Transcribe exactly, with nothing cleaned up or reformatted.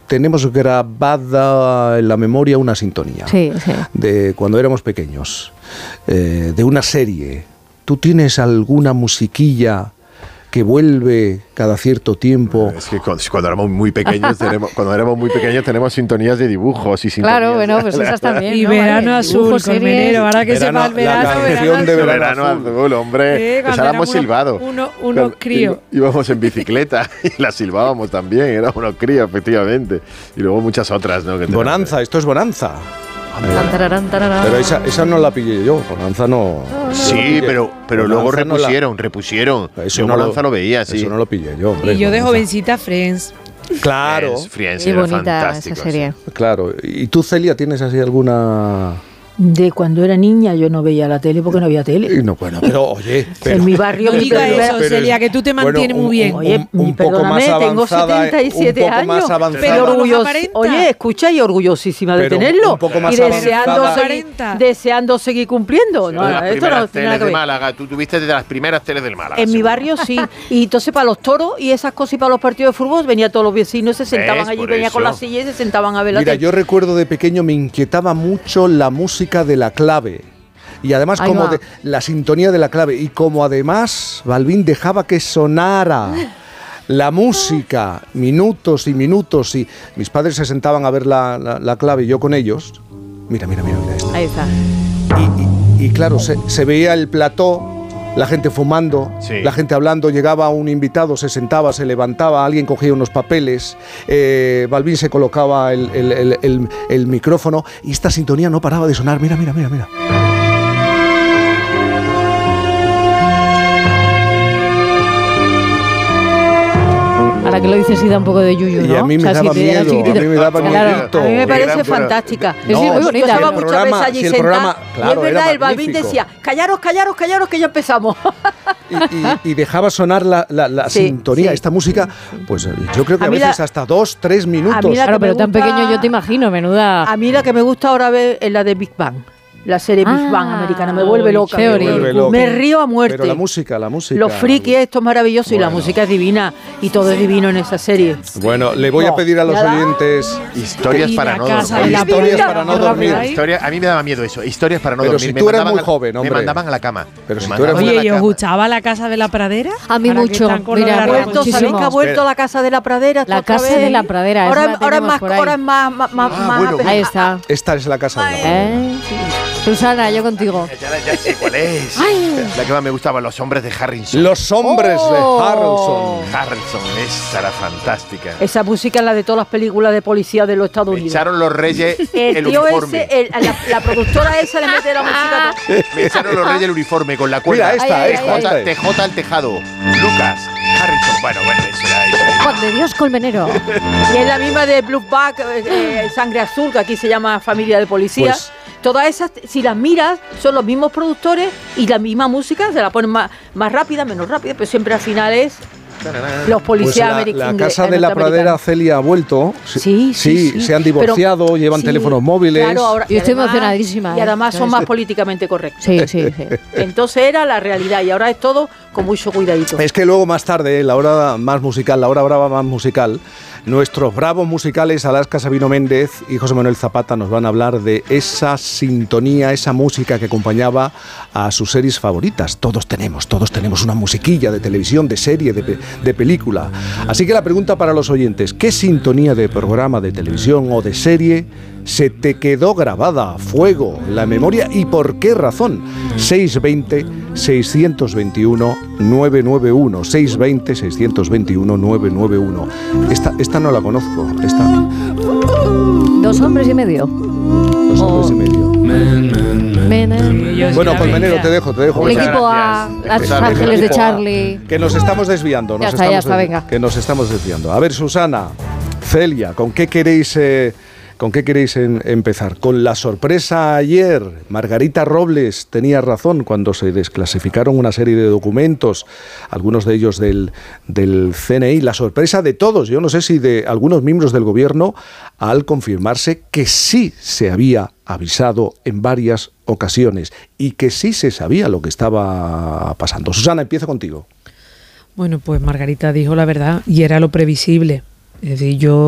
tenemos grabada en la memoria una sintonía. Sí, sí. De cuando éramos pequeños, eh, de una serie. ¿Tú tienes alguna musiquilla que vuelve cada cierto tiempo? Es que cuando, cuando éramos muy pequeños tenemos, cuando éramos muy pequeños tenemos sintonías de dibujos y sintonías. Claro, bueno, pues esas también. Y ¿no? verano Vale, azul, dibujos, Colmenero, ahora que Verano, sepa el verano, la canción verano de azul. verano azul, azul, hombre. Sí, cuando Esa la hemos éramos silbado. Uno, unos críos. Íbamos en bicicleta y la silbábamos también, éramos unos críos, efectivamente. Y luego muchas otras, ¿no? Que Bonanza, esto es Bonanza. Tan, tararán, tararán. Pero esa, esa no la pillé yo, Bonanza no. Sí, pero, pero luego Bonanza no la- repusieron, repusieron. Eso Yo no Bonanza lo, veía, sí. Eso no lo pillé yo, hombre. Y yo de Bonanza. jovencita, Friends. Claro, Friends, Friends Qué era bonita fantástico, esa serie. sí. claro. ¿Y tú, Celia, tienes así alguna...? De cuando era niña yo no veía la tele porque no había tele. Y no, bueno, pero oye... Pero, En mi barrio... No mi diga primera- eso, pero- Celia, que tú te bueno, mantienes un- muy bien. un- Oye, un poco perdóname, más tengo avanzada, setenta y siete un poco más años, avanzada. pero Pero orgullosa. aparenta. Oye, escucha, y orgullosísima de Pero un tenerlo. poco más y deseando avanzada. seguir, aparenta. deseando seguir cumpliendo. No, De las esto primeras no tiene nada teles que de ver. Málaga, tú tuviste de las primeras teles del Málaga. En mi seguro. barrio sí. Y entonces para los toros y esas cosas y para los partidos de fútbol venía todos los vecinos, se sentaban ¿Ves? allí, Por venía con eso. la silla y se sentaban a ver la Mira, tele. yo recuerdo de pequeño me inquietaba mucho la música de La Clave. Y además Ahí como va. de, la sintonía de La Clave. Y como además Balbín dejaba que sonara la música minutos y minutos. Y mis padres se sentaban a ver La, la, la Clave y yo con ellos. Mira, mira, mira, mira esto. Ahí está. Y, y- y claro, se, se veía el plató, la gente fumando, Sí. la gente hablando, llegaba un invitado, se sentaba, se levantaba, alguien cogía unos papeles, eh, Balbín se colocaba el, el- el- el- el micrófono y esta sintonía no paraba de sonar. Mira, mira, mira, mira. Ahora que lo dices sí da un poco de yuyu, ¿no? Y a mí me O sea, daba si te- era miedo, a chiquitito. mí me daba Claro. miedito. A mí me Qué parece gran fuera- fantástica. Sí, sí, muy yo bonita. estaba el muchas programa- veces allí si el sentada programa- y claro, es verdad, era el Balbín magnífico. decía, callaros, callaros, callaros, que ya empezamos. Y, y- y dejaba sonar la, la- la Sí, sintonía, sí. esta música, pues eh, yo creo que A a, mí veces la- hasta dos, tres minutos. a mí la- Claro, que me pero tan gusta- pequeño yo te imagino, menuda... A mí la que me gusta ahora ver es la de Big Bang. La serie Big Ah, Bang americana, me vuelve uy, loca. qué Me horrible. vuelve loca. Me río a muerte. Pero la música, la música. Los frikis, esto es maravilloso y la Bueno. música es divina y todo es divino en esa serie. Bueno, le voy a No, pedir a los nada. oyentes... Historias Y para la no casa dormir. de la Historias puerta, para no ¿verdad? dormir. Ahí. Historia- a mí me daba miedo eso, historias para no Pero dormir. si Me tú eras mandaban muy a- joven, hombre. Me mandaban a la cama. Pero Me si tú eras mandaban muy- a la Oye, ¿y os cama. gustaba la casa de la pradera? A mí Ahora que mucho. están con lo Mira, de la ha Vuelto, muchísimo. ¿sabéis que ha vuelto la casa de la pradera? La otra casa vez? de la pradera, esa Ahora, la ahora, es tenemos más, por ahí. ahora es más, más, más, Ah, más bueno, ape- Ahí está. Esta es la casa de la ¿Eh? Susana, yo contigo. Ya, ya sé cuál es. Ay. La que más me gustaba, Los hombres de Harrison. Los hombres Oh. de Harrelson. Harrison, esa era fantástica. Esa música es la de todas las películas de policía de los Estados Me Unidos. echaron los reyes El, el tío uniforme. ese, el- la, la productora esa le mete la música. a todo. Me echaron los reyes el uniforme con la cuerda. Mira, esta, Ay, ay, esta, ay, esta T es. J, T J al tejado. Lucas. Harrison. Bueno, bueno, eso era eso. Juan de Dios Colmenero. Y es la misma de Blue Back, eh, eh, Sangre Azul, que aquí se llama Familia de Policía. Pues- Todas esas, si las miras, son los mismos productores y la misma música, se la ponen más, más rápida, menos rápida, pero siempre al final es los Pues policías la, americanos. la casa de la pradera, Celia, ha vuelto. Sí, sí, sí. se han divorciado, Pero- llevan sí, teléfonos móviles. Claro, ahora, Yo y estoy además- emocionadísima, Y ¿eh? además son Con más eso. políticamente correctos. Sí, sí, sí. Entonces era la realidad y ahora es todo con mucho cuidadito. Es que luego más tarde, la hora más musical, la hora brava más musical, nuestros bravos musicales Alaska Sabino Méndez y José Manuel Zapata nos van a hablar de esa sintonía, esa música que acompañaba a sus series favoritas. Todos tenemos, todos tenemos una musiquilla de televisión, de serie, de, pe- de película. Así que la pregunta para los oyentes, ¿qué sintonía de programa de televisión o de serie se te quedó grabada a fuego en la memoria y por qué razón? seiscientos veinte, seiscientos veintiuno, novecientos noventa y uno, seiscientos veinte, seiscientos veintiuno, novecientos noventa y uno. Esta, esta no la conozco, esta. Dos hombres y medio. Dos hombres y medio. Men- Yo sí Bueno, la Colmenero, veía. te dejo, te dejo. El Muchas equipo A, gracias. Los Muchas Ángeles de Equipo A. Charlie. Que nos estamos desviando. Ya nos está, ya estamos está, desvi- venga. Que nos estamos desviando. A ver, Susana, Celia, ¿con qué queréis, eh, ¿con qué queréis en- empezar? Con la sorpresa ayer. Margarita Robles tenía razón cuando se desclasificaron una serie de documentos, algunos de ellos del, del C N I. La sorpresa de todos, yo no sé si de algunos miembros del gobierno, al confirmarse que sí se había avisado en varias ocasiones y que sí se sabía lo que estaba pasando. Susana, empiezo contigo. Bueno, pues Margarita dijo la verdad y era lo previsible. Es decir, yo